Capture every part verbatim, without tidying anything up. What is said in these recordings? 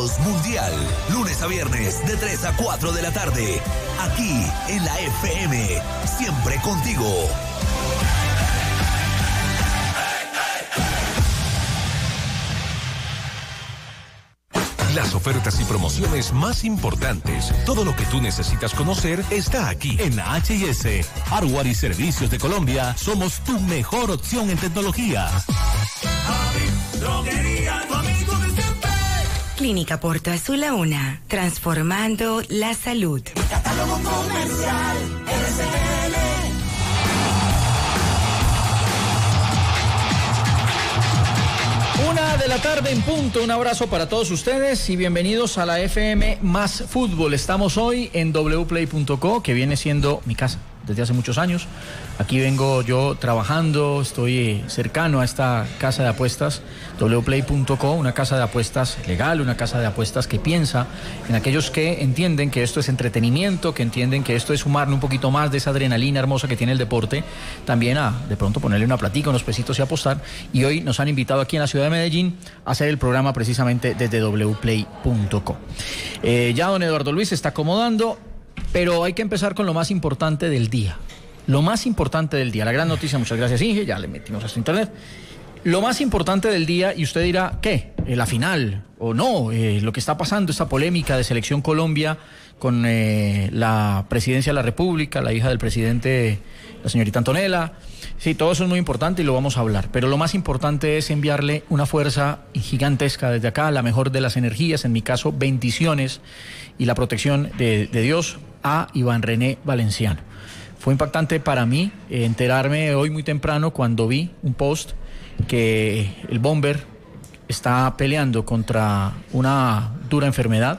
Voz Mundial. Lunes a viernes de tres a cuatro de la tarde. Aquí en la F M. Siempre contigo. Las ofertas y promociones más importantes. Todo lo que tú necesitas conocer está aquí en H y S. Hardware y Servicios de Colombia. Somos tu mejor opción en tecnología. Clínica Porto Azul a una. Transformando la salud. Catálogo comercial R C L. Una de la tarde en punto, un abrazo para todos ustedes y bienvenidos a la F M Más Fútbol. Estamos hoy en w play punto co, que viene siendo mi casa desde hace muchos años. Aquí vengo yo trabajando, estoy cercano a esta casa de apuestas, w play punto co, una casa de apuestas legal, una casa de apuestas que piensa en aquellos que entienden que esto es entretenimiento, que entienden que esto es sumarle un poquito más de esa adrenalina hermosa que tiene el deporte, también a de pronto ponerle una platica, unos pesitos y apostar. Y hoy nos han invitado aquí en la ciudad de Medellín a hacer el programa precisamente desde w play punto co. Eh, ya don Eduardo Luis se está acomodando, pero hay que empezar con lo más importante del día. Lo más importante del día, la gran noticia, muchas gracias Inge, ya le metimos a su internet. Lo más importante del día, y usted dirá, ¿qué? Eh, ¿La final? ¿O no? Eh, lo que está pasando, esta polémica de Selección Colombia con eh, la presidencia de la República, la hija del presidente, la señorita Antonella. Sí, todo eso es muy importante y lo vamos a hablar, pero lo más importante es enviarle una fuerza gigantesca desde acá, la mejor de las energías, en mi caso, bendiciones y la protección de, de Dios a Iván René Valenciano. Fue impactante para mí eh, enterarme hoy muy temprano cuando vi un post que el Bomber está peleando contra una dura enfermedad.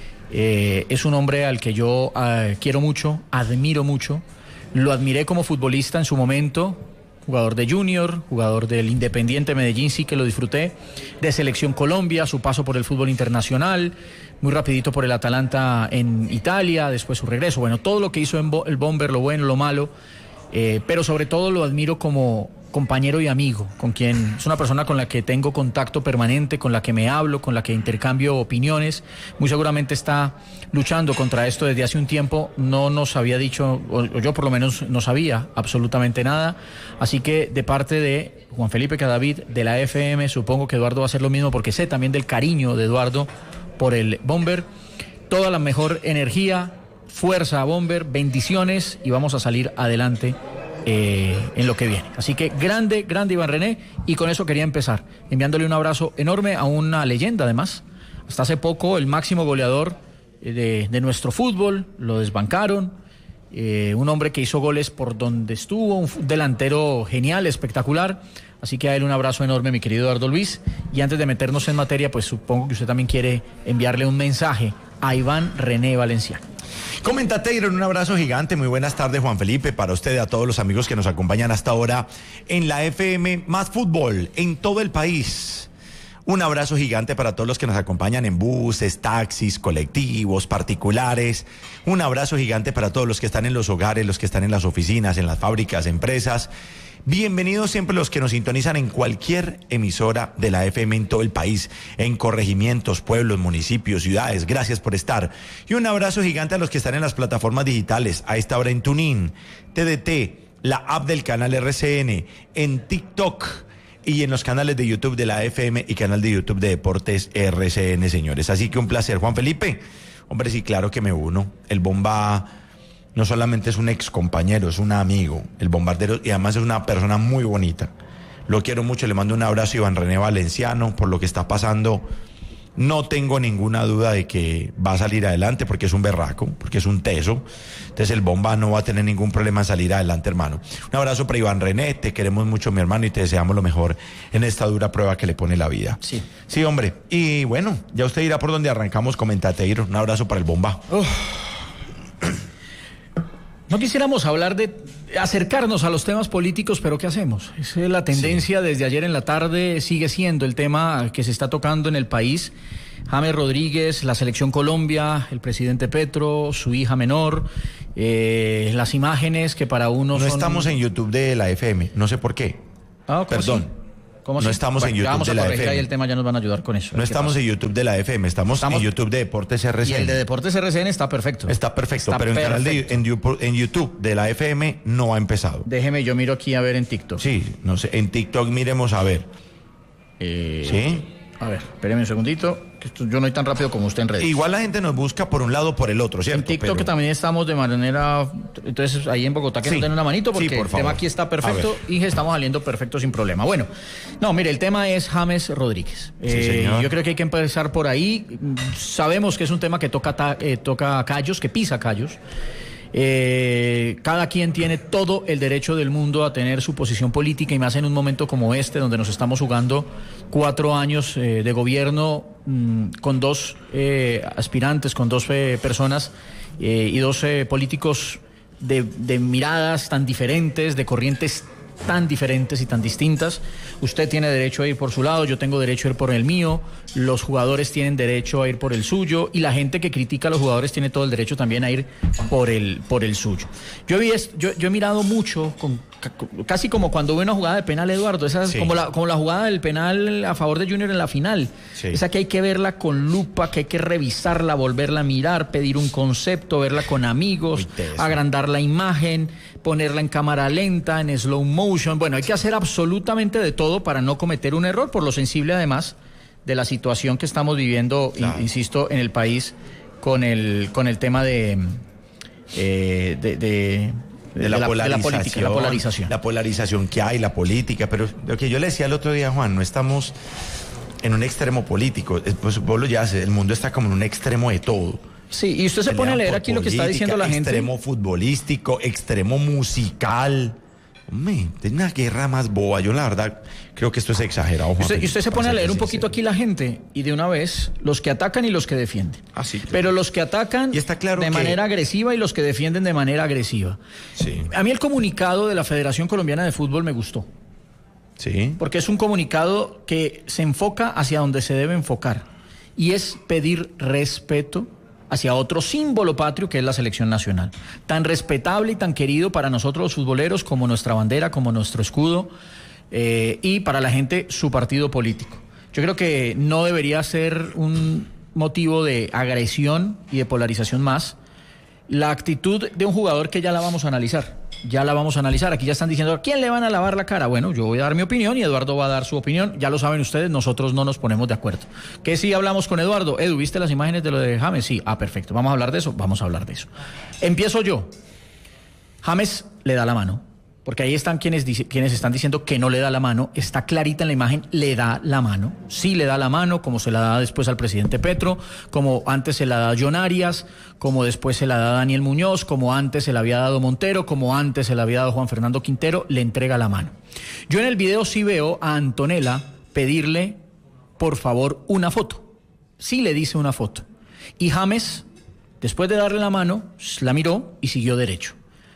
Eh, es un hombre al que yo eh, quiero mucho, admiro mucho. Lo admiré como futbolista en su momento, jugador de Junior, jugador del Independiente Medellín, sí que lo disfruté, de Selección Colombia, su paso por el fútbol internacional, muy rapidito por el Atalanta en Italia, después su regreso, bueno, todo lo que hizo en Bo- el Bomber, lo bueno, lo malo, eh, pero sobre todo lo admiro como compañero y amigo, con quien es una persona con la que tengo contacto permanente, con la que me hablo, con la que intercambio opiniones. Muy seguramente está luchando contra esto desde hace un tiempo, no nos había dicho, o yo por lo menos no sabía absolutamente nada, así que de parte de Juan Felipe Cadavid, de la F M, supongo que Eduardo va a hacer lo mismo, porque sé también del cariño de Eduardo por el Bomber, toda la mejor energía, fuerza a Bomber, bendiciones y vamos a salir adelante Eh, en lo que viene. Así que grande, grande Iván René, y con eso quería empezar, enviándole un abrazo enorme a una leyenda además, hasta hace poco el máximo goleador de, de nuestro fútbol, lo desbancaron, eh, un hombre que hizo goles por donde estuvo, un delantero genial, espectacular, así que a él un abrazo enorme, mi querido Eduardo Luis, y antes de meternos en materia, pues supongo que usted también quiere enviarle un mensaje a Iván René Valenciano. Comentate, un abrazo gigante, muy buenas tardes Juan Felipe, para usted y a todos los amigos que nos acompañan hasta ahora en la F M Más Fútbol en todo el país. Un abrazo gigante para todos los que nos acompañan en buses, taxis, colectivos, particulares. Un abrazo gigante para todos los que están en los hogares, los que están en las oficinas, en las fábricas, empresas. Bienvenidos siempre los que nos sintonizan en cualquier emisora de la F M en todo el país, en corregimientos, pueblos, municipios, ciudades. Gracias por estar. Y un abrazo gigante a los que están en las plataformas digitales, a esta hora en TuneIn, T D T, la app del canal R C N, en TikTok y en los canales de YouTube de la F M y canal de YouTube de Deportes R C N, señores. Así que un placer. Juan Felipe, hombre, sí, claro que me uno. El Bomba no solamente es un ex compañero, es un amigo, el bombardero, y además es una persona muy bonita. Lo quiero mucho, le mando un abrazo a Iván René Valenciano por lo que está pasando. No tengo ninguna duda de que va a salir adelante porque es un berraco, porque es un teso. Entonces el Bomba no va a tener ningún problema en salir adelante, hermano. Un abrazo para Iván René, te queremos mucho, mi hermano, y te deseamos lo mejor en esta dura prueba que le pone la vida. Sí. Sí, hombre. Y bueno, ya usted dirá por dónde arrancamos, Comentateiro. Un abrazo para el Bomba. Uf. No quisiéramos hablar de acercarnos a los temas políticos, pero ¿qué hacemos? Es la tendencia sí. Desde ayer en la tarde, sigue siendo el tema que se está tocando en el país. James Rodríguez, la Selección Colombia, el presidente Petro, su hija menor, eh, las imágenes que para uno no son... estamos en YouTube de la F M, no sé por qué. Ah, perdón. ¿Cómo no así? estamos Bueno, en YouTube vamos de a la corregir F M. ahí el tema, ya nos van a ayudar con eso. No estamos pasa? en YouTube de la F M, estamos, Estamos- en YouTube de Deportes R C Y N. el de Deportes R C N está perfecto. Está perfecto, Está pero en canal de, perfecto. en, Yu- en YouTube de la F M no ha empezado. Déjeme, yo miro aquí a ver en TikTok. Sí, no sé, en TikTok miremos a ver. Eh, ¿Sí? A ver, espéreme un segundito, que esto- yo no hay tan rápido como usted en redes. Igual la gente nos busca por un lado o por el otro, ¿cierto? En TikTok Pero- que también estamos de manera, entonces ahí en Bogotá que Sí. nos den una manito porque Sí, por el tema favor. aquí está A perfecto y estamos saliendo perfecto sin problema. Bueno, no, mire, el tema es James Rodríguez. Sí, Eh, señor. yo creo que hay que empezar por ahí. Sabemos que es un tema que toca, ta- eh, toca callos, que pisa callos. Eh, cada quien tiene todo el derecho del mundo a tener su posición política y más en un momento como este donde nos estamos jugando cuatro años eh, de gobierno mmm, con dos eh, aspirantes, con dos eh, personas eh, y dos eh, políticos de, de miradas tan diferentes, de corrientes tan diferentes y tan distintas. Usted tiene derecho a ir por su lado, yo tengo derecho a ir por el mío, los jugadores tienen derecho a ir por el suyo y la gente que critica a los jugadores tiene todo el derecho también a ir por el, por el suyo. Yo, vi est- yo, yo he mirado mucho, con, ca- casi como cuando hubo una jugada de penal, Eduardo, esa es Sí. como, la, como la jugada del penal a favor de Junior en la final. Sí. Esa que hay que verla con lupa, que hay que revisarla, volverla a mirar, pedir un concepto, verla con amigos, Muy teso. agrandar la imagen, ponerla en cámara lenta, en slow motion. Bueno, hay que hacer absolutamente de todo para no cometer un error, por lo sensible además de la situación que estamos viviendo, Claro. in- insisto, en el país con el, con el tema de, eh, de, de- de la, de polarización, política, la polarización. la polarización que hay, la política, pero lo que yo le decía el otro día, Juan, no estamos en un extremo político, es- pues vos lo ya sé, el mundo está como en un extremo de todo. Sí, y usted se pone a Pelean leer por aquí lo que está política, diciendo la gente. Extremo futbolístico, extremo musical. Hombre, es una guerra más boba. Yo la verdad creo que esto es exagerado, Juan. Usted, y usted se pone a leer un poquito aquí. aquí la gente y de una vez los que atacan y los que defienden. Ah, sí, claro. Pero los que atacan Y está claro de que- manera agresiva y los que defienden de manera agresiva. Sí, A mí el comunicado de la Federación Colombiana de Fútbol me gustó, sí. porque es un comunicado que se enfoca hacia donde se debe enfocar y es pedir respeto hacia otro símbolo patrio que es la selección nacional, tan respetable y tan querido para nosotros los futboleros como nuestra bandera, como nuestro escudo eh, y para la gente su partido político. Yo creo que no debería ser un motivo de agresión y de polarización más la actitud de un jugador que ya la vamos a analizar. Ya la vamos a analizar. Aquí ya están diciendo, ¿a quién le van a lavar la cara? Bueno, yo voy a dar mi opinión y Eduardo va a dar su opinión. Ya lo saben ustedes, nosotros no nos ponemos de acuerdo. ¿Qué si hablamos con Eduardo? Edu, ¿viste las imágenes de lo de James? Sí, ah, perfecto. ¿Vamos a hablar de eso? Vamos a hablar de eso. Empiezo yo. James le da la mano, porque ahí están quienes, dice, quienes están diciendo que no le da la mano. Está clarita en la imagen, le da la mano. Sí le da la mano, como se la da después al presidente Petro, como antes se la da John Arias, como después se la da Daniel Muñoz, como antes se la había dado Montero, como antes se la había dado Juan Fernando Quintero, le entrega la mano. Yo en el video sí veo a Antonella pedirle, por favor, una foto. Sí le dice una foto. Y James, después de darle la mano, la miró y siguió derecho.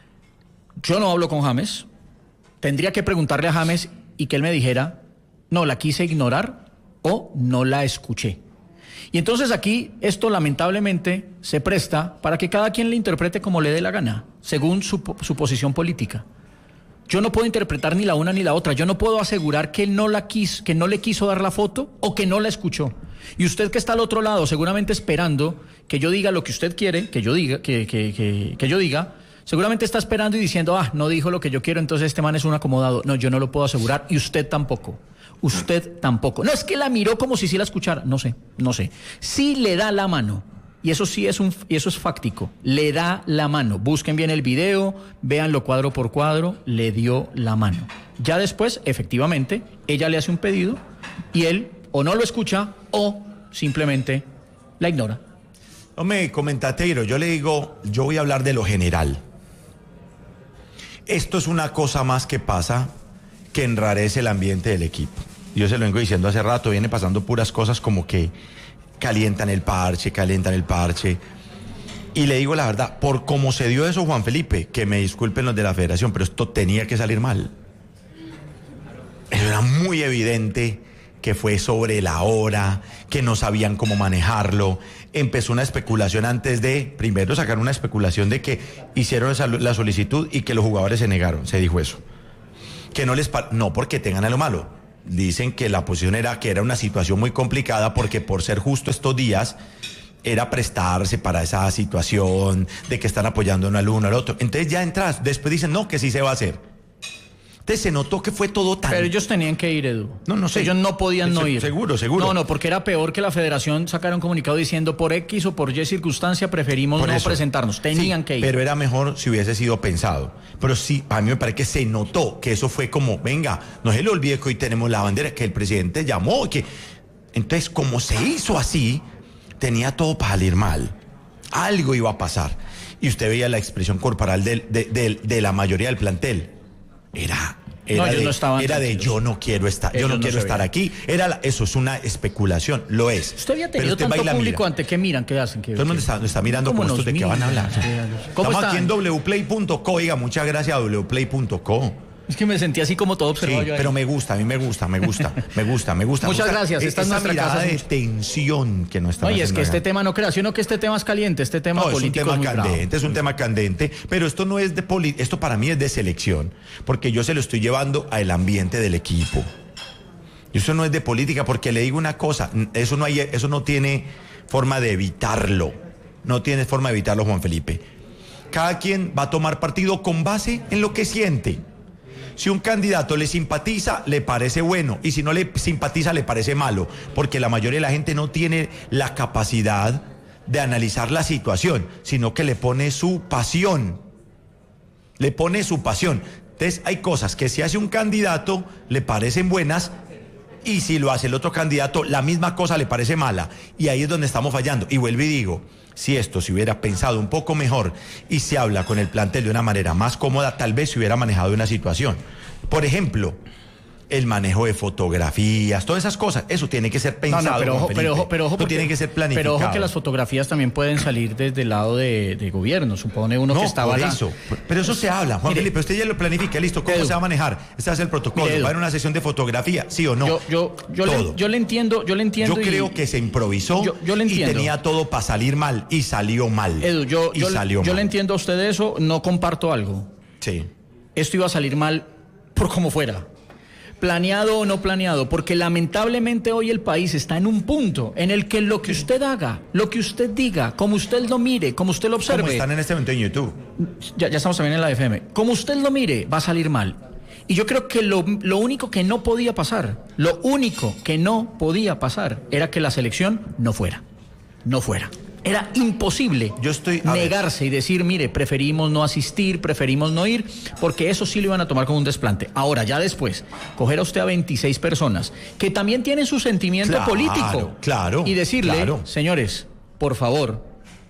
Yo no hablo con James, tendría que preguntarle a James y que él me dijera, no, la quise ignorar o no la escuché. Y entonces aquí esto lamentablemente se presta para que cada quien le interprete como le dé la gana, según su, su posición política. Yo no puedo interpretar ni la una ni la otra, yo no puedo asegurar que no la quiso, que no le quiso dar la foto o que no la escuchó. Y usted que está al otro lado, seguramente esperando que yo diga lo que usted quiere, que yo diga, que, que, que, que yo diga, seguramente está esperando y diciendo, ah, no dijo lo que yo quiero, entonces este man es un acomodado. No, yo no lo puedo asegurar y usted tampoco. Usted tampoco. No, es que la miró como si sí la escuchara. No sé, no sé. Sí le da la mano. Y eso sí es un, y eso es fáctico. Le da la mano. Busquen bien el video, véanlo cuadro por cuadro. Le dio la mano. Ya después, efectivamente, ella le hace un pedido y él o no lo escucha o simplemente la ignora. Hombre, comentateiro, yo le digo, yo voy a hablar de lo general. Esto es una cosa más que pasa que enrarece el ambiente del equipo. Yo se lo vengo diciendo hace rato, viene pasando puras cosas como que calientan el parche, calientan el parche. Y le digo la verdad, por cómo se dio eso, Juan Felipe, que me disculpen los de la federación, pero esto tenía que salir mal. Eso era muy evidente que fue sobre la hora, que no sabían cómo manejarlo. Empezó una especulación antes de, primero sacar una especulación de que hicieron esa, la solicitud y que los jugadores se negaron, se dijo eso. Que no les, pa- no porque tengan a lo malo, dicen que la posición era que era una situación muy complicada porque por ser justo estos días era prestarse para esa situación de que están apoyando a uno al otro. Entonces ya entras, después dicen no, que sí se va a hacer. Entonces se notó que fue todo tan... Pero ellos tenían que ir, Edu. No, no sé. Ellos no podían no ir. Seguro, seguro. No, no, porque era peor que la federación sacara un comunicado diciendo por X o por Y circunstancia preferimos por no eso. presentarnos. Tenían sí, que ir. Pero era mejor si hubiese sido pensado. Pero sí, a mí me parece que se notó que eso fue como, venga, no se le olvide que hoy tenemos la bandera, que el presidente llamó, que... Entonces, como se hizo así, tenía todo para salir mal. Algo iba a pasar. Y usted veía la expresión corporal del, de, de, de la mayoría del plantel. Era... Era, no, de, no era de yo no quiero estar, ellos yo no, no quiero estar aquí. Era la, eso es una especulación, lo es. Usted había tenido usted tanto baila, público mira. ante que miran, ¿qué hacen? ¿Qué, Todo el mundo está, está mirando como estos de qué van a hablar. ¿Cómo Estamos están? aquí en doble u play punto co, oiga, muchas gracias a doble u play punto co. Es que me sentí así como todo observado Sí, yo ahí. pero me gusta, a mí me gusta, me gusta, me gusta, me gusta. Muchas me gusta gracias, esta es esa nuestra mirada casa. de tensión que no está. Oye, es que este tema no crea, sino que este tema es caliente, este tema no, político es un tema es muy candente, bravo. es un tema candente, pero esto no es de poli, esto para mí es de selección, porque yo se lo estoy llevando al ambiente del equipo. Y eso no es de política, porque le digo una cosa, eso no hay, eso no tiene forma de evitarlo, no tiene forma de evitarlo, Juan Felipe. Cada quien va a tomar partido con base en lo que siente. Si un candidato le simpatiza, le parece bueno, y si no le simpatiza, le parece malo, porque la mayoría de la gente no tiene la capacidad de analizar la situación, sino que le pone su pasión, le pone su pasión. Entonces hay cosas que si hace un candidato, le parecen buenas, y si lo hace el otro candidato, la misma cosa le parece mala, y ahí es donde estamos fallando. Y vuelvo y digo, si esto se hubiera pensado un poco mejor y se habla con el plantel de una manera más cómoda, tal vez se hubiera manejado una situación. Por ejemplo, el manejo de fotografías, todas esas cosas, eso tiene que ser pensado. No, no, pero ojo, pero ojo, pero ojo, porque, tiene que ser planificado. Pero ojo que las fotografías también pueden salir desde el lado de, de gobierno, supone uno no, que estaba por la... eso, pero eso se habla, Juan Mire, Felipe, usted ya lo planifica, listo, ¿cómo Edu, se va a manejar? Este es el protocolo, mire, Edu, ¿va a haber una sesión de fotografía, sí o no? Yo, yo, yo, le, yo le entiendo, yo le entiendo. Yo y, creo que se improvisó yo, yo le y tenía todo para salir mal y salió mal. Edu, yo, y yo, salió yo mal. le entiendo a usted eso, no comparto algo. Sí. Esto iba a salir mal por como fuera. Planeado o no planeado, porque lamentablemente hoy el país está en un punto en el que lo que usted haga, lo que usted diga, como usted lo mire, como usted lo observe. Como están en este momento en YouTube. Ya, ya estamos también en la F M. Como usted lo mire, va a salir mal. Y yo creo que lo, lo único que no podía pasar, lo único que no podía pasar era que la selección no fuera. No fuera. Era imposible Yo estoy, negarse y decir, mire, preferimos no asistir, preferimos no ir, porque eso sí lo iban a tomar como un desplante. Ahora, ya después, coger a usted a veintiséis personas que también tienen su sentimiento claro, político. Claro. Y decirle, claro. señores, por favor,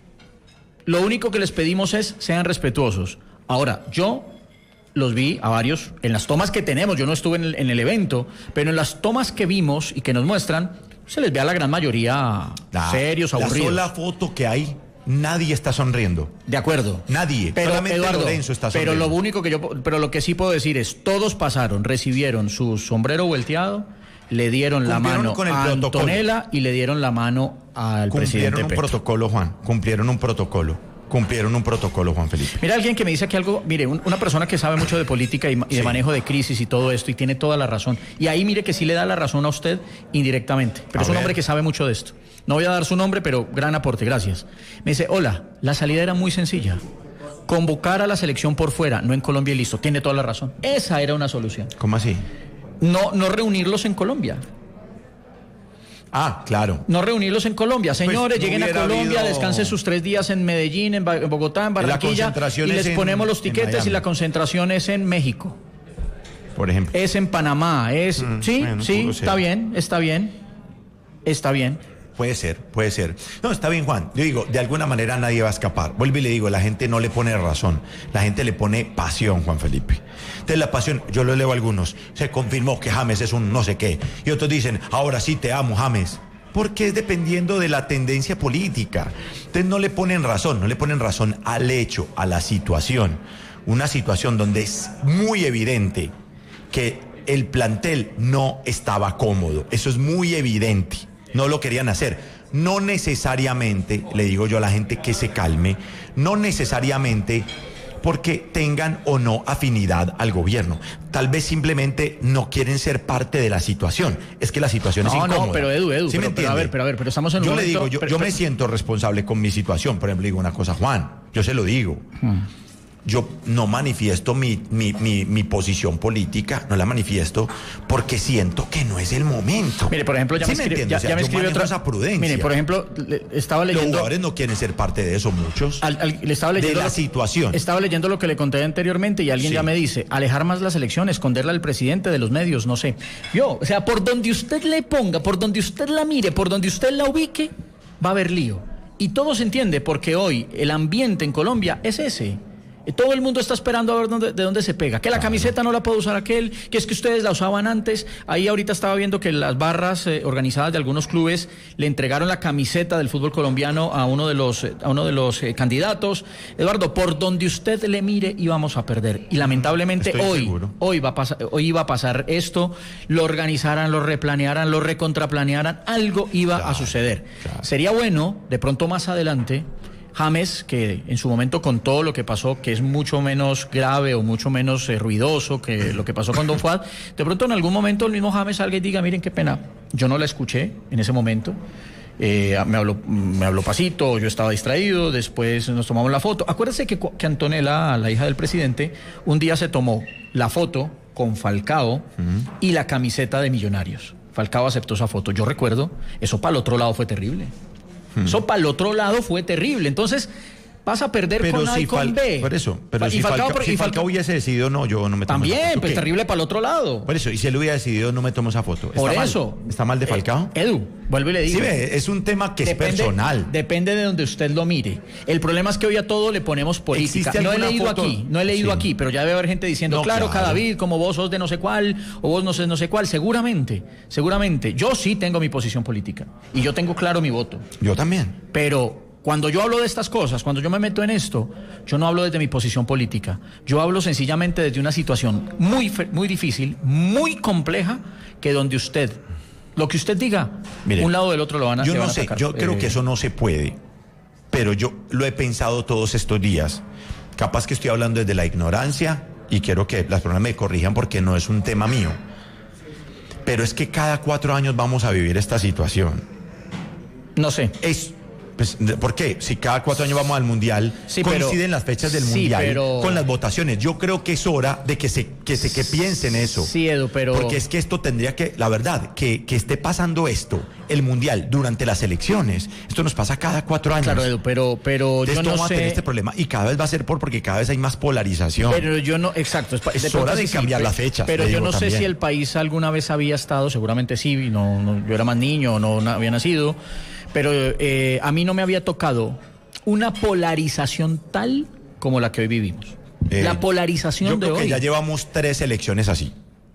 lo único que les pedimos es sean respetuosos. Ahora, yo los vi a varios en las tomas que tenemos, yo no estuve en el, en el evento, pero en las tomas que vimos y que nos muestran, se les ve a la gran mayoría la, serios, aburridos. La sola foto que hay, nadie está sonriendo. De acuerdo. Nadie. Pero, solamente Eduardo, Lorenzo está sonriendo. Pero lo único que yo, pero lo que sí puedo decir es, todos pasaron, recibieron su sombrero volteado, le dieron la mano con el a protocolo. Antonella y le dieron la mano al Cumplieron presidente un Petro. protocolo, Juan. Cumplieron un protocolo. Cumplieron un protocolo, Juan Felipe. Mira, alguien que me dice que algo, mire, un, una persona que sabe mucho de política y, y de Sí. manejo de crisis y todo esto, y tiene toda la razón. Y ahí mire que sí le da la razón a usted indirectamente. Pero A es un ver. hombre que sabe mucho de esto. No voy a dar su nombre, pero gran aporte, gracias. Me dice, hola, la salida era muy sencilla. Convocar a la selección por fuera, no en Colombia y listo. Tiene toda la razón. Esa era una solución. ¿Cómo así? No, no reunirlos en Colombia. Ah, claro. No reunirlos en Colombia. Señores, no lleguen a hubiera Colombia, habido- descansen sus tres días en Medellín, en, Ba- en Bogotá, en La Barranquilla, concentración y les es en- ponemos los en tiquetes y Miami. la concentración es en México. Por ejemplo. Es en Panamá, es... Mm, sí, bueno, sí, pudo ser. está bien, está bien, está bien. Puede ser, puede ser. No, está bien, Juan. Yo digo, de alguna manera nadie va a escapar. Vuelvo y le digo, la gente no le pone razón. La gente le pone pasión, Juan Felipe. Entonces la pasión, yo lo leo a algunos, se confirmó que James es un no sé qué. Y otros dicen, ahora sí te amo, James. Porque es dependiendo de la tendencia política. Entonces no le ponen razón, no le ponen razón al hecho, a la situación. Una situación donde es muy evidente que el plantel no estaba cómodo. Eso es muy evidente. No lo querían hacer. No necesariamente, le digo yo a la gente que se calme, no necesariamente porque tengan o no afinidad al gobierno. Tal vez simplemente no quieren ser parte de la situación. Es que la situación no, es incómoda. No, pero Edu, Edu, ¿Sí pero, me pero a ver, pero a ver, pero estamos en un Yo momento, le digo, yo, pero, yo pero, me siento responsable con mi situación. Por ejemplo, digo una cosa, Juan, yo se lo digo. Hmm. Yo no manifiesto mi, mi, mi, mi posición política, no la manifiesto porque siento que no es el momento. Mire, por ejemplo, ya ¿Sí me, me escri- ya, o sea, ya me escribió otra esa prudencia. Mire, por ejemplo, le, estaba leyendo. Los jugadores no quieren ser parte de eso, muchos. Al, al, le estaba leyendo de la lo, situación. Estaba leyendo lo que le conté anteriormente y alguien sí. ya me dice, alejar más la selección, esconderla al presidente de los medios, no sé. Yo, o sea, por donde usted le ponga, por donde usted la mire, por donde usted la ubique, va a haber lío. Y todo se entiende porque hoy el ambiente en Colombia es ese. Todo el mundo está esperando a ver dónde, de dónde se pega. Que la camiseta no la puede usar aquel, que es que ustedes la usaban antes. Ahí ahorita estaba viendo que las barras eh, organizadas de algunos clubes le entregaron la camiseta del fútbol colombiano a uno de los, a uno de los eh, candidatos. Eduardo, por donde usted le mire íbamos a perder. Y lamentablemente Estoy hoy, seguro. hoy va a pasar, hoy iba a pasar esto, lo organizaran, lo replanearan, lo recontraplanearan, algo iba claro, a suceder. Claro. Sería bueno, de pronto más adelante, James, que en su momento contó lo que pasó, que es mucho menos grave o mucho menos eh, ruidoso que lo que pasó con Don Fuad, de pronto en algún momento el mismo James salga y diga, miren qué pena, yo no la escuché en ese momento, eh, me habló, me habló pasito, yo estaba distraído, después nos tomamos la foto. Acuérdense que, que Antonella, la hija del presidente, un día se tomó la foto con Falcao uh-huh. y la camiseta de Millonarios. Falcao aceptó esa foto, yo recuerdo, eso para el otro lado fue terrible. Eso para el otro lado fue terrible. Entonces, vas a perder pero con A si y con Fal- B. Por eso, pero y si Falcao, Falcao, y si Falcao, Falcao hubiese decidido, no, yo no me tomo También, esa foto. pues ¿Qué? terrible para el otro lado. Por eso, y si él hubiera decidido, no me tomo esa foto. ¿Está Por mal? eso. ¿Está mal de Falcao? Eh, Edu, vuelve y le digo. Sí, ve, es un tema que depende, es personal. Depende de donde usted lo mire. El problema es que hoy a todo le ponemos política. No he leído foto? aquí, no he leído Sí. aquí, pero ya debe haber gente diciendo, No, claro, claro. Cadavid, como vos sos de no sé cuál, o vos no sé no sé cuál. Seguramente, seguramente. Yo sí tengo mi posición política. Y yo tengo claro mi voto. Yo también. Pero cuando yo hablo de estas cosas, cuando yo me meto en esto, yo no hablo desde mi posición política. Yo hablo sencillamente desde una situación muy, muy difícil, muy compleja, que donde usted, lo que usted diga, Mire, un lado del otro lo van a Yo no van a sé, atacar. yo eh... creo que eso no se puede, pero yo lo he pensado todos estos días. Capaz que estoy hablando desde la ignorancia y quiero que las personas me corrijan porque no es un tema mío. Pero es que cada cuatro años vamos a vivir esta situación. No sé. Es... Pues, ¿por qué? Si cada cuatro años vamos al Mundial, sí, coinciden pero, las fechas del sí, Mundial pero... con las votaciones. Yo creo que es hora de que se que se que piensen eso. Sí, Edu, pero... Porque es que esto tendría que, la verdad, que, que esté pasando esto, el Mundial, durante las elecciones. Esto nos pasa cada cuatro años. Claro, Edu, pero, pero yo esto no vamos sé... a tener este problema. Y cada vez va a ser por porque cada vez hay más polarización. Pero yo no, exacto. Es, es hora de cambiar sí, las fechas. Pero yo no también. sé si el país alguna vez había estado, seguramente sí, no, no, yo era más niño, no, no había nacido... Pero eh, a mí no me había tocado una polarización tal como la que hoy vivimos. Eh, la polarización yo creo de que hoy. Ya llevamos tres elecciones así.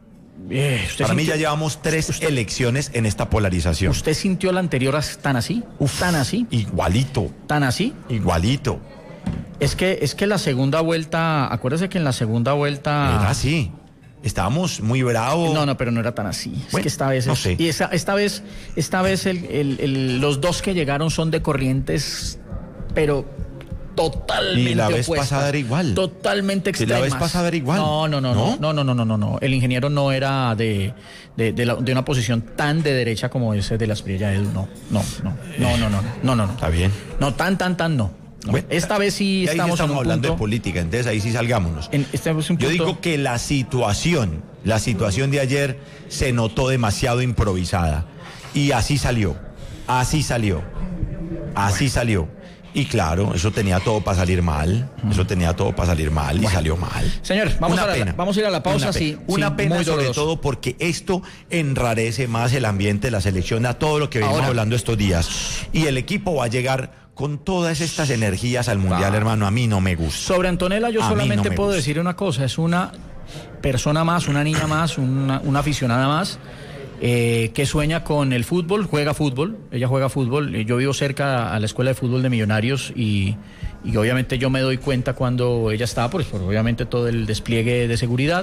Eh, Para sintió, mí ya llevamos tres usted, elecciones en esta polarización. ¿Usted sintió la anterior tan así? Uf, ¿Tan así? Igualito. ¿Tan así? Igualito. Es que, es que la segunda vuelta, acuérdese que en la segunda vuelta... Era así. Estábamos muy bravos. No, no, pero no era tan así. Bueno, es que esta vez... No es, sé. Y esa, esta vez, esta vez el, el, el, los dos que llegaron son de corrientes, pero totalmente Y la vez opuestas, pasada era igual. Totalmente extremas. ¿Y la vez pasada era igual? No, no, no, no, no, no, no, no, no, no. El ingeniero no era de, de, de, la, de una posición tan de derecha como ese de la Espriella Edu. No, no, no, no, no, no, no, no, no. Está bien. No, tan, tan, tan, no. No, bueno, esta vez sí estamos, estamos, estamos en un hablando punto, de política, entonces ahí sí salgámonos. En, este es un punto, Yo digo que la situación, la situación de ayer se notó demasiado improvisada y así salió, así salió, así bueno. salió. Y claro, eso tenía todo para salir mal, mm. eso tenía todo para salir mal y bueno. salió mal. Señor, vamos, una a, pena. La, vamos a ir a la pausa. Una sí, pena, una sí, pena muy sobre doloroso. todo porque esto enrarece más el ambiente de la selección, a todo lo que venimos Ahora, hablando estos días. Y el equipo va a llegar con todas estas energías al Mundial, ah. hermano, a mí no me gusta. Sobre Antonella yo a solamente no puedo gusta. decir una cosa, es una persona más, una niña más, una, una aficionada más, eh, que sueña con el fútbol, juega fútbol, ella juega fútbol, yo vivo cerca a la escuela de fútbol de Millonarios y, y obviamente yo me doy cuenta cuando ella está, pues por obviamente todo el despliegue de seguridad.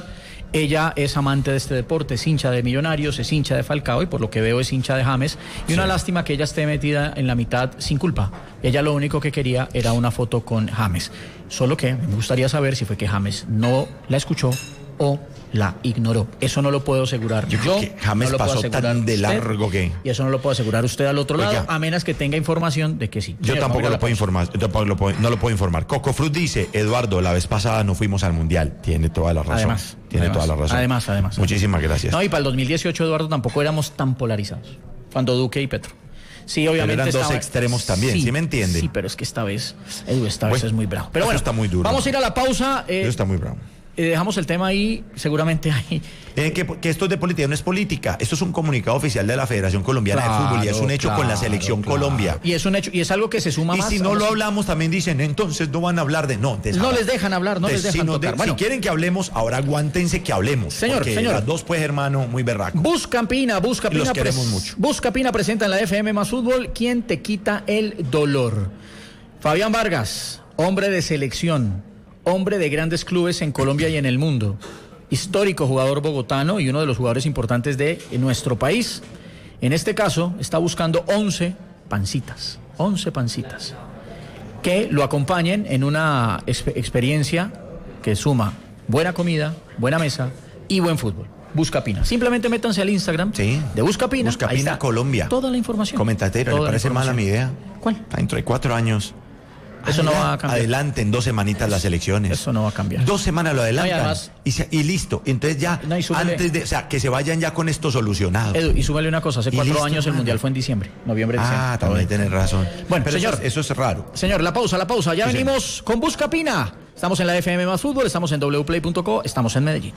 Ella es amante de este deporte, es hincha de Millonarios, es hincha de Falcao y por lo que veo es hincha de James. Y una sí. lástima que ella esté metida en la mitad sin culpa. Ella lo único que quería era una foto con James. Solo que me gustaría saber si fue que James no la escuchó o la ignoró. Eso no lo puedo asegurar yo. yo que James no pasó tan de largo que... Y eso no lo puedo asegurar usted al otro Oiga, lado, a menos que tenga información de que sí. Yo Señor, tampoco lo puedo informar, yo tampoco lo puedo, no lo puedo informar. Coco Fruit dice, Eduardo, la vez pasada no fuimos al Mundial. Tiene toda la razón. Además. Tiene además, toda la razón. Además, además. Muchísimas gracias. No, y para el dos mil dieciocho, Eduardo, tampoco éramos tan polarizados. Cuando Duque y Petro. Sí, obviamente. Pero eran estaba... dos extremos también, ¿sí, ¿sí me entiende? Sí, pero es que esta vez, Edu, esta bueno, vez es muy bravo. Pero bueno, está muy duro. Vamos a ir a la pausa. Eh, eso está muy bravo. Eh, dejamos el tema ahí, seguramente ahí. Eh, que, que esto es de política, no es política. Esto es un comunicado oficial de la Federación Colombiana claro, de Fútbol y es un hecho claro, con la Selección claro. Colombia. Y es un hecho, y es algo que se suma y más. Y si no lo hablamos, también dicen, entonces no van a hablar de... No, no les dejan hablar, no les dejan si, no tocar. de, bueno, si quieren que hablemos, ahora aguántense que hablemos. Señor, porque señor. las dos, pues, hermano, muy berraco. Buscapina, Buscapina. Los queremos pres- mucho. Buscapina presenta en la F M más Fútbol, ¿quién te quita el dolor? Fabián Vargas, hombre de selección, hombre de grandes clubes en Colombia y en el mundo. Histórico jugador bogotano y uno de los jugadores importantes de nuestro país. En este caso, está buscando once pancitas, once pancitas, que lo acompañen en una exp- experiencia que suma buena comida, buena mesa y buen fútbol. Buscapina. Simplemente métanse al Instagram sí. de Buscapina. Buscapina Colombia. Toda la información. Comentatero, ¿le parece mala mi idea? ¿Cuál? Dentro de cuatro años. Eso no va a cambiar. Adelante en dos semanitas las elecciones. Eso no va a cambiar. Dos semanas lo adelantan. No, y, además, y, se, y listo. Entonces ya, no, súmele, antes de, o sea, que se vayan ya con esto solucionado. Edu, y súmale una cosa, hace cuatro listo, años el man. Mundial fue en diciembre, noviembre, diciembre. Ah, también tienes razón. Bueno, pero señor. Eso, eso es raro. Señor, la pausa, la pausa. Ya sí, venimos señor. Con Buscapina. Estamos en la F M más Fútbol, estamos en doble u play punto co, estamos en Medellín.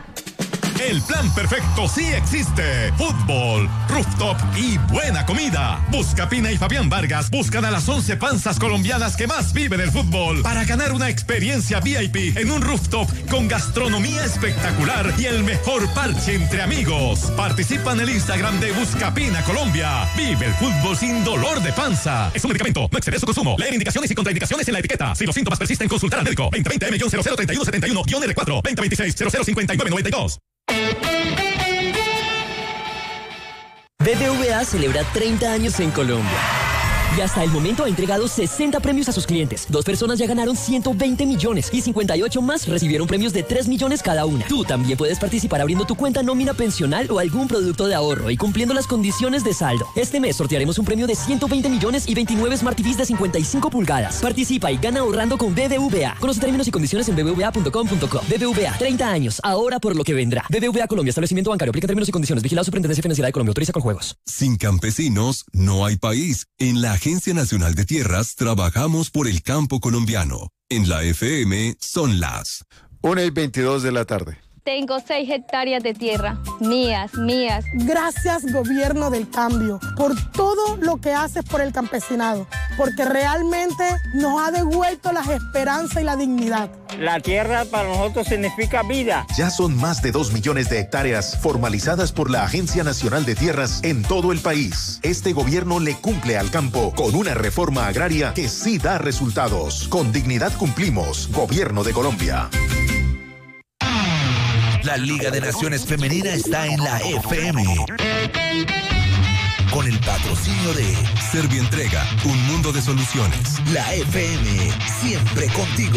El plan perfecto sí existe. Fútbol, rooftop y buena comida. Buscapina y Fabián Vargas buscan a las once panzas colombianas que más viven el fútbol para ganar una experiencia V I P en un rooftop con gastronomía espectacular y el mejor parche entre amigos. Participa en el Instagram de Buscapina Colombia. Vive el fútbol sin dolor de panza. Es un medicamento, no exceder su consumo. Leer indicaciones y contraindicaciones en la etiqueta. Si los síntomas persisten, consultar al médico. veinte veinte M cero cero treinta y uno setenta y uno R cuatro veinte veintiséis cero cero cincuenta y nueve noventa y dos. B B V A celebra treinta años en Colombia. Y hasta el momento ha entregado sesenta premios a sus clientes. Dos personas ya ganaron ciento veinte millones y cincuenta y ocho más recibieron premios de tres millones cada una. Tú también puedes participar abriendo tu cuenta nómina pensional o algún producto de ahorro y cumpliendo las condiciones de saldo. Este mes sortearemos un premio de ciento veinte millones y veintinueve Smart T Vs de cincuenta y cinco pulgadas. Participa y gana ahorrando con B B V A. Conoce términos y condiciones en b b v a punto com punto co. B B V A, treinta años, ahora por lo que vendrá. B B V A Colombia, establecimiento bancario, aplica términos y condiciones. Vigilado Superintendencia Financiera de Colombia, autoriza con juegos. Sin campesinos no hay país. En la Agencia Nacional de Tierras trabajamos por el campo colombiano. En la F M son las una y veintidós de la tarde. Tengo seis hectáreas de tierra, mías, mías. Gracias, Gobierno del Cambio, por todo lo que haces por el campesinado, porque realmente nos ha devuelto las esperanzas y la dignidad. La tierra para nosotros significa vida. Ya son más de dos millones de hectáreas formalizadas por la Agencia Nacional de Tierras en todo el país. Este gobierno le cumple al campo con una reforma agraria que sí da resultados. Con dignidad cumplimos. Gobierno de Colombia. La Liga de Naciones Femenina está en la F M. Con el patrocinio de Servientrega, un mundo de soluciones. La F M, siempre contigo.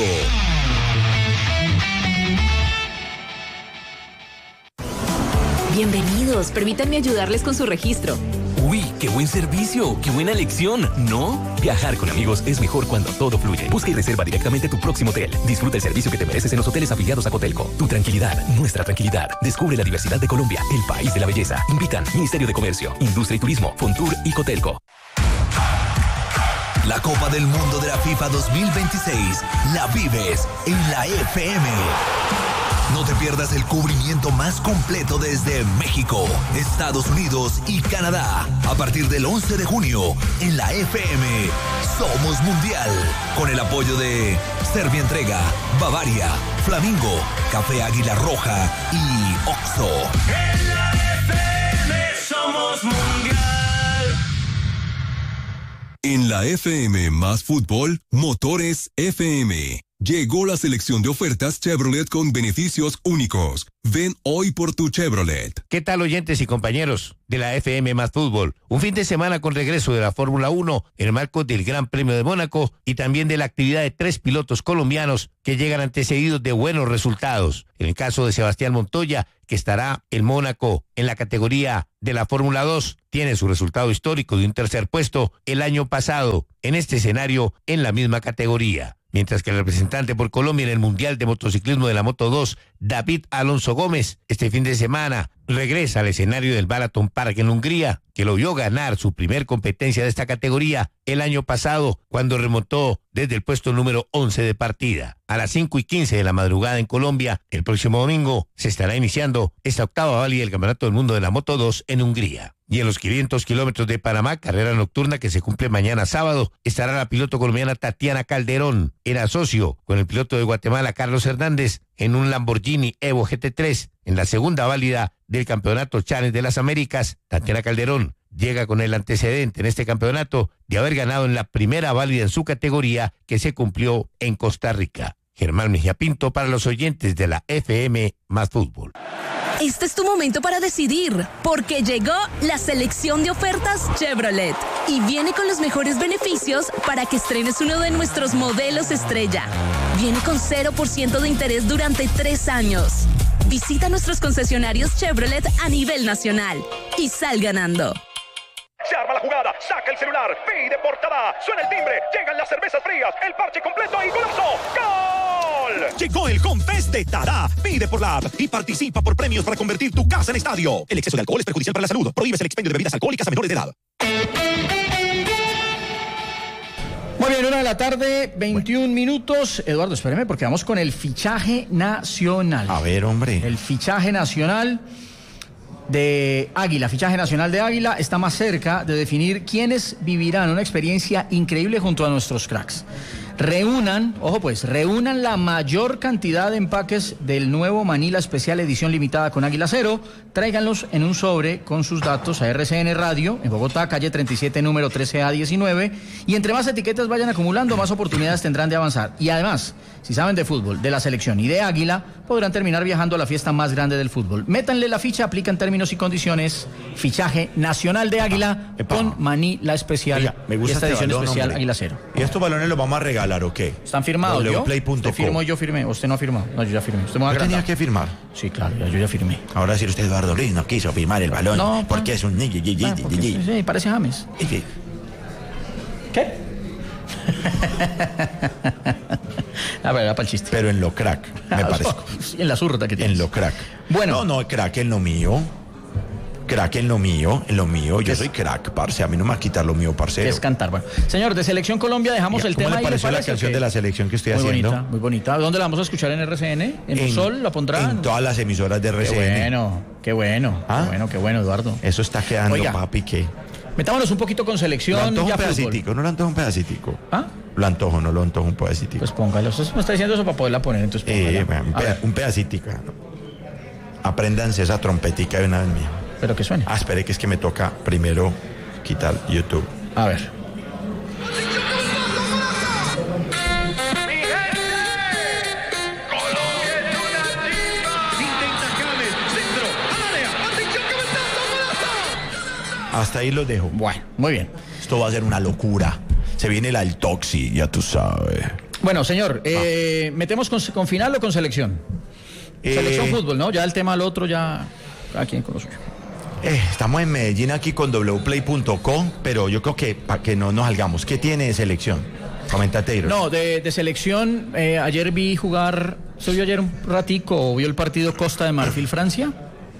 Bienvenidos, permítanme ayudarles con su registro. Uy, qué buen servicio, qué buena elección, ¿no? Viajar con amigos es mejor cuando todo fluye. Busca y reserva directamente tu próximo hotel. Disfruta el servicio que te mereces en los hoteles afiliados a Cotelco. Tu tranquilidad, nuestra tranquilidad. Descubre la diversidad de Colombia, el país de la belleza. Invitan Ministerio de Comercio, Industria y Turismo, Fontur y Cotelco. La Copa del Mundo de la FIFA dos mil veintiséis la vives en la F M. No te pierdas el cubrimiento más completo desde México, Estados Unidos y Canadá. A partir del once de junio, en la F M, Somos Mundial. Con el apoyo de Servientrega, Bavaria, Flamingo, Café Águila Roja y Oxxo. En la F M somos Mundial. En la F M más fútbol, Motores F M. Llegó la selección de ofertas Chevrolet con beneficios únicos. Ven hoy por tu Chevrolet. ¿Qué tal, oyentes y compañeros de la F M más Fútbol? Un fin de semana con regreso de la Fórmula uno en el marco del Gran Premio de Mónaco y también de la actividad de tres pilotos colombianos que llegan antecedidos de buenos resultados. En el caso de Sebastián Montoya, que estará en Mónaco en la categoría de la Fórmula dos, tiene su resultado histórico de un tercer puesto el año pasado en este escenario en la misma categoría. Mientras que el representante por Colombia en el Mundial de Motociclismo de la Moto dos, David Alonso Gómez, este fin de semana regresa al escenario del Balaton Park en Hungría, que lo vio ganar su primer competencia de esta categoría el año pasado, cuando remontó desde el puesto número once de partida. A las cinco y quince de la madrugada en Colombia, el próximo domingo, se estará iniciando esta octava válida del Campeonato del Mundo de la Moto dos en Hungría. Y en los quinientos kilómetros de Panamá, carrera nocturna que se cumple mañana sábado, estará la piloto colombiana Tatiana Calderón en asocio con el piloto de Guatemala Carlos Hernández en un Lamborghini Evo G T tres en la segunda válida del Campeonato Challenge de las Américas. Tatiana Calderón llega con el antecedente en este campeonato de haber ganado en la primera válida en su categoría que se cumplió en Costa Rica. Germán Mejía Pinto para los oyentes de la F M más Fútbol. Este es tu momento para decidir, porque llegó la selección de ofertas Chevrolet y viene con los mejores beneficios para que estrenes uno de nuestros modelos estrella. Viene con cero por ciento de interés durante tres años. Visita nuestros concesionarios Chevrolet a nivel nacional y sal ganando. Se arma la jugada, saca el celular, pide portada, suena el timbre, llegan las cervezas frías, el parche completo y golazo. ¡Gol! Llegó el Confest de Tada. Pide por la app y participa por premios para convertir tu casa en estadio. El exceso de alcohol es perjudicial para la salud. Prohíbes el expendio de bebidas alcohólicas a menores de edad. Muy bien, una de la tarde, veintiún minutos. Eduardo, espéreme porque vamos con el fichaje nacional. A ver, hombre. El fichaje nacional de Águila, fichaje nacional de Águila, está más cerca de definir quiénes vivirán una experiencia increíble junto a nuestros cracks. Reúnan, ojo pues, reúnan la mayor cantidad de empaques del nuevo Manila Especial Edición Limitada con Águila Cero, tráiganlos en un sobre con sus datos a R C N Radio, en Bogotá, calle treinta y siete, número trece A diecinueve, y entre más etiquetas vayan acumulando, más oportunidades tendrán de avanzar. Y además, si saben de fútbol, de la selección y de Águila, podrán terminar viajando a la fiesta más grande del fútbol. Métanle la ficha, aplican términos y condiciones, fichaje nacional de Águila epa, epa. con Manila Especial. Oiga, me gusta y esta este edición balón, especial hombre. Águila Cero. ¿Y estos balones los vamos a regalar o qué? ¿Están firmados? ¿Yo? Usted firmó y yo firmé. ¿Usted no ha firmado? No, yo ya firmé. ¿Usted me va a ¿Yo tenía que firmar? Sí, claro, ya, yo ya firmé. Ahora sí usted, Eduardo Luis, no quiso firmar el balón. No, porque es un... Ah, porque, sí, parece James. ¿Qué? ¿Qué? A ver, era para el chiste. Pero en lo crack, me parezco. En la zurda que tiene. En lo crack. Bueno. No, no, crack en lo mío. Crack en lo mío, en lo mío. Yo soy crack, parce. A mí no me va a quitar lo mío, parcero. Es cantar. Bueno, señor, de Selección Colombia dejamos Oiga, el ¿cómo tema. le pareció ahí, la canción que... de la selección que estoy muy haciendo? Muy bonita, muy bonita. ¿Dónde la vamos a escuchar en R C N? ¿En, en Sol la pondrán? En todas las emisoras de R C N. Qué bueno, qué bueno. ¿Ah? Qué bueno, qué bueno, Eduardo. Eso está quedando, Oiga, papi, ¿qué? Metámonos un poquito con selección. Lo antojo ya un pedacitico, no lo antojo un pedacitico. ¿Ah? Lo antojo, no lo antojo un pedacitico. Pues póngalo. Usted me está diciendo eso para poderla poner, entonces póngala. Eh, un, peda un pedacitico. Apréndanse esa trompetica de una vez mía. Pero que suene. Ah, espere, que es que me toca primero quitar YouTube. A ver. Hasta ahí lo dejo. Bueno, muy bien. Esto va a ser una locura. Se viene la el Toxi, ya tú sabes. Bueno, señor, eh, ah. ¿metemos con, con final o con selección? Eh, selección fútbol, ¿no? Ya el tema al otro, ya cada quien con lo suyo. Eh, estamos en Medellín aquí con w play punto com, pero yo creo que para que no nos salgamos, ¿qué tiene de selección? Comentate. No, de, de selección, eh, ayer vi jugar, ¿se vio ayer un ratico o vio el partido Costa de Marfil-Francia?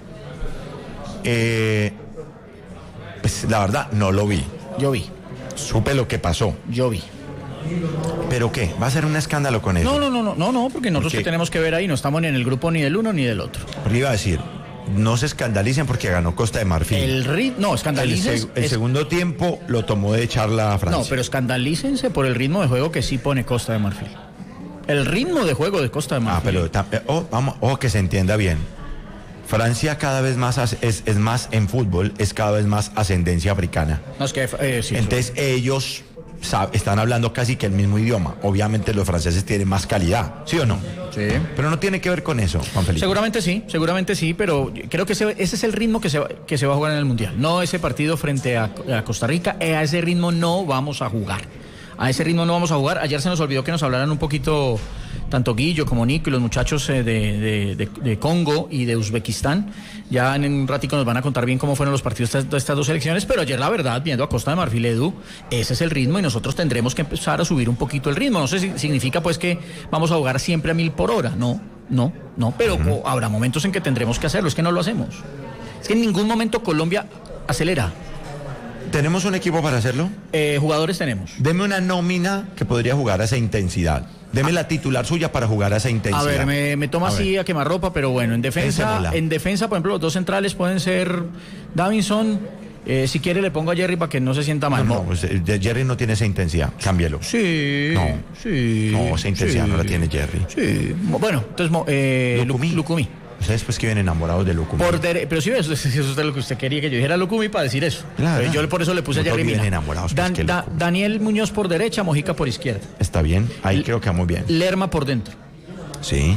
Eh... Pues la verdad, no lo vi. Yo vi. Supe lo que pasó. Yo vi. ¿Pero qué? ¿Va a ser un escándalo con eso? No, no, no, no, no, no, porque nosotros que tenemos que ver ahí, no estamos ni en el grupo ni del uno ni del otro. Porque iba a decir, no se escandalicen porque ganó Costa de Marfil. El ritmo, no, escandalícense. El, seg el es... segundo tiempo lo tomó de charla a Francia. No, pero escandalícense por el ritmo de juego que sí pone Costa de Marfil. El ritmo de juego de Costa de Marfil. Ah, pero, oh, vamos, ojo que se entienda bien. Francia cada vez más es, es más en fútbol, es cada vez más ascendencia africana. No, es que, eh, sí, entonces eso. ellos sab- están hablando casi que el mismo idioma. Obviamente los franceses tienen más calidad, ¿sí o no? Sí. Pero no tiene que ver con eso, Juan Felipe. Seguramente sí, seguramente sí, pero creo que ese, ese es el ritmo que se, va, que se va a jugar en el Mundial. No ese partido frente a, a Costa Rica, eh, a ese ritmo no vamos a jugar. A ese ritmo no vamos a jugar. Ayer se nos olvidó que nos hablaran un poquito, tanto Guillo como Nico y los muchachos eh, de, de, de, de Congo y de Uzbekistán. Ya en un ratico nos van a contar bien cómo fueron los partidos de estas, de estas dos selecciones, pero ayer la verdad, viendo a Costa de Marfil, Edu, ese es el ritmo y nosotros tendremos que empezar a subir un poquito el ritmo. No sé si significa pues que vamos a jugar siempre a mil por hora. No, no, no, pero uh-huh. habrá momentos en que tendremos que hacerlo, es que no lo hacemos. Es que en ningún momento Colombia acelera. ¿Tenemos un equipo para hacerlo? Eh, jugadores tenemos. Deme una nómina que podría jugar a esa intensidad. Deme ah. la titular suya para jugar a esa intensidad. A ver, me, me toma a así ver. a quemarropa, pero bueno, en defensa, Pénsemela. en defensa, por ejemplo, los dos centrales pueden ser Davinson. Eh, si quiere le pongo a Jerry para que no se sienta mal. No, no, pues, eh, Jerry no tiene esa intensidad. Cámbielo. Sí. No. Sí. No, esa intensidad sí, no la tiene Jerry. Sí. Bueno, entonces eh, Lucumí. Lucumí. Ustedes pues que vienen enamorados de Lucumí. Por dere- pero sí, eso, eso es lo que usted quería que yo dijera Lucumí para decir eso. Claro. Eh, yo por eso le puse a Jerry Mina. enamorados Dan, pues, da, Daniel Muñoz por derecha, Mojica por izquierda. Está bien, ahí L- creo que va muy bien. Lerma por dentro. Sí.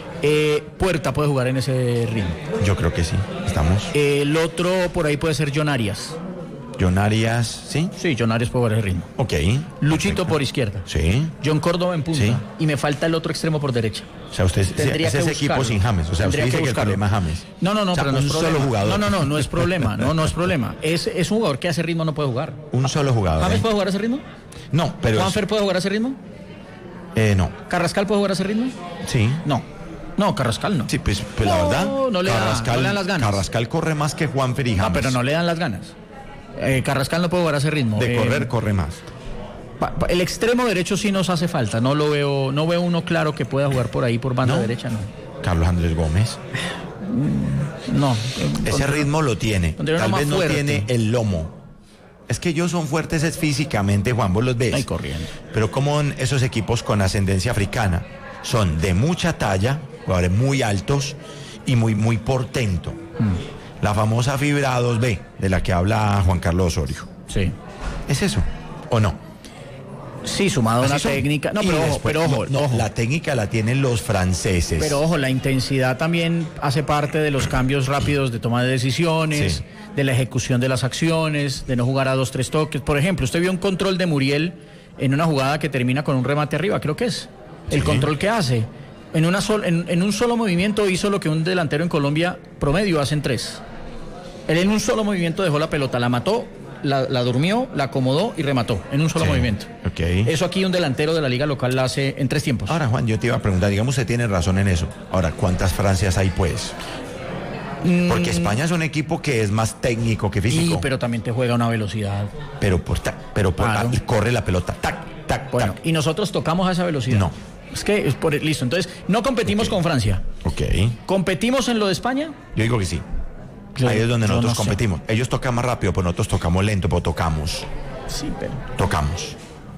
Eh, Puerta puede jugar en ese ritmo. Yo creo que sí, estamos. Eh, el otro por ahí puede ser John Arias. John Arias, ¿sí? Sí, John Arias puede jugar ese ritmo. Ok. Luchito Perfecto. por izquierda. Sí. John Córdoba en punta. Sí. Y me falta el otro extremo por derecha. O sea, usted Tendría es ese equipo sin James. O sea, Tendría usted dice que que el problema es James. No, no, no, o sea, pero no un es solo problema. jugador. No, no, no, no es problema. No, no es problema. Es, es un jugador que a ese ritmo no puede jugar. Un solo jugador. ¿James ¿eh? puede jugar a ese ritmo? No, pero. ¿Juanfer es... puede jugar a ese ritmo? Eh, no. ¿Carrascal puede jugar a ese ritmo? Sí. No. No, Carrascal no. Sí, pues, pues no, la verdad. No le, Carrascal, da, no le dan las ganas. Carrascal corre más que Juanfer y James. No, pero no le dan las ganas. Eh, Carrascal no puede jugar a ese ritmo. De eh, correr, corre más. Pa, pa, el extremo derecho sí nos hace falta. No lo veo, no veo uno claro que pueda jugar por ahí por banda ¿No? derecha, no. Carlos Andrés Gómez. No. Ese ritmo lo tiene. Tal vez no fuerte. tiene el lomo. Es que ellos son fuertes es físicamente, Juan, vos los ves. Ay, corriendo. Pero como en esos equipos con ascendencia africana son de mucha talla, jugadores muy altos y muy, muy portento. Mm. La famosa fibra dos B de la que habla Juan Carlos Osorio. Sí. ¿Es eso? ¿O no? Sí, sumado a una son. técnica. No, Y pero ojo, después, pero ojo, no, no, ojo. la técnica la tienen los franceses. Pero ojo, la intensidad también hace parte de los cambios rápidos de toma de decisiones, Sí. de la ejecución de las acciones, de no jugar a dos, tres toques. Por ejemplo, usted vio un control de Muriel en una jugada que termina con un remate arriba, creo que es. El Sí. control que hace. En, una sol, en, en un solo movimiento hizo lo que un delantero en Colombia promedio hace en tres. Él en un solo movimiento dejó la pelota, la mató, la, la durmió, la acomodó y remató en un solo Sí. movimiento. Okay. Eso aquí un delantero de la liga local la hace en tres tiempos. Ahora, Juan, yo te iba a preguntar, digamos, usted tiene razón en eso. Ahora, ¿cuántas Francias hay, pues? Porque España es un equipo que es más técnico que físico. Sí, pero también te juega a una velocidad. Pero por tac, pero por Claro. ah, y corre la pelota, tac, tac, Bueno, tac. y nosotros tocamos a esa velocidad. No. Es que es por listo. Entonces, no competimos Ok. con Francia. Ok. ¿Competimos en lo de España? Yo digo que sí. Yo- Ahí es donde yo nosotros no sé. competimos. Ellos tocan más rápido, pues nosotros tocamos lento, pero tocamos. Sí, pero. Tocamos.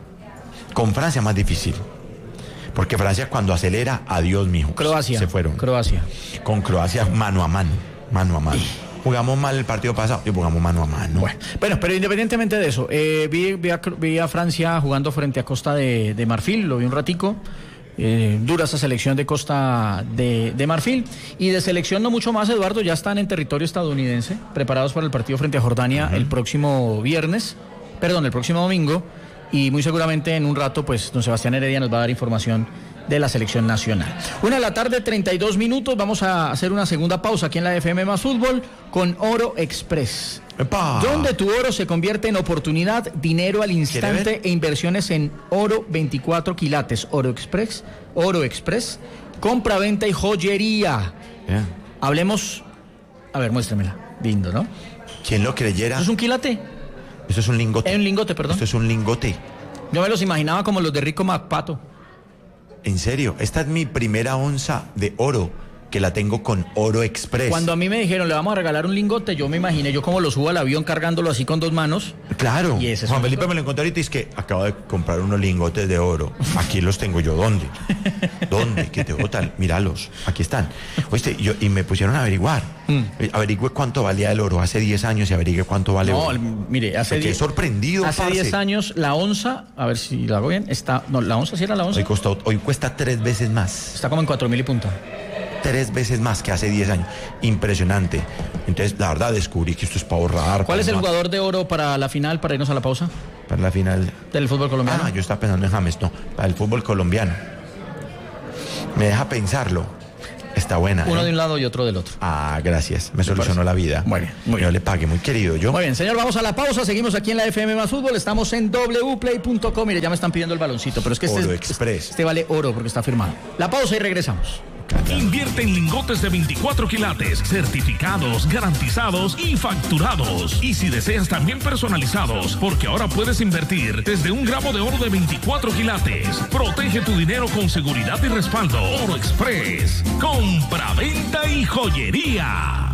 Con Francia más difícil. Porque Francia cuando acelera, adiós, mijo. Croacia. Se fueron. Croacia. Con Croacia mano a mano. Mano a mano. Jugamos mal el partido pasado y jugamos mano a mano. Bueno, bueno, pero independientemente de eso, eh, vi, vi, a, vi a Francia jugando frente a Costa de, de Marfil, lo vi un ratico. Eh, dura esa selección de Costa de, de Marfil. Y de selección no mucho más, Eduardo, ya están en territorio estadounidense, preparados para el partido frente a Jordania uh-huh. el próximo viernes, perdón, el próximo domingo. Y muy seguramente en un rato, pues, don Sebastián Heredia nos va a dar información de la selección nacional. Una de la tarde, treinta y dos minutos. Vamos a hacer una segunda pausa aquí en la F M Más Fútbol con Oro Express. ¡Epa! Donde tu oro se convierte en oportunidad, dinero al instante e inversiones en oro veinticuatro quilates. Oro Express, Oro Express, compra, venta y joyería. Yeah. Hablemos, a ver, muéstremela. Lindo, ¿no? ¿Quién lo creyera? ¿Eso es un quilate? Eso es un lingote. Es un lingote, perdón. Esto es un lingote. Yo me los imaginaba como los de Rico MacPato. En serio, esta es mi primera onza de oro que la tengo con Oro Express. Cuando a mí me dijeron, le vamos a regalar un lingote, yo me imaginé, yo como lo subo al avión cargándolo así con dos manos. Claro. Y ese es Juan un Felipe lingote. me lo encontré ahorita y es que acabo de comprar unos lingotes de oro. Aquí los tengo yo. ¿Dónde? ¿Dónde? ¿Qué te botan? Míralos. Aquí están. Oíste, yo, y me pusieron a averiguar. Mm. Averigüe cuánto valía el oro hace diez años y averigüe cuánto vale no, hoy. Mire, hace diez. sorprendido, Hace diez años la onza, a ver si lo hago bien, está, no, la onza sí era la onza. Hoy, costó, hoy cuesta tres veces más. Está como en cuatro mil y punta. Tres veces más que hace diez años. Impresionante. Entonces, la verdad, descubrí que esto es para ahorrar. ¿Cuál para es el no... jugador de oro para la final, para irnos a la pausa? Para la final. ¿Del fútbol colombiano? Ah, yo estaba pensando en James, no. Para el fútbol colombiano. Me deja pensarlo. Está buena. Uno ¿eh? de un lado y otro del otro. Ah, gracias. Me, Me solucionó parece. la vida. Muy bien. Muy yo bien. le pague, muy querido. Yo. Muy bien, señor, vamos a la pausa. Seguimos aquí en la F M Más Fútbol. Estamos en doble u play punto com. Mire, ya me están pidiendo el baloncito, pero es que este, Oro es, Express. este vale oro porque está firmado. La pausa y regresamos. Invierte en lingotes de veinticuatro quilates, certificados, garantizados y facturados. Y si deseas también personalizados, porque ahora puedes invertir desde un gramo de oro de veinticuatro quilates. Protege tu dinero con seguridad y respaldo. Oro Express. Compra, venta y joyería.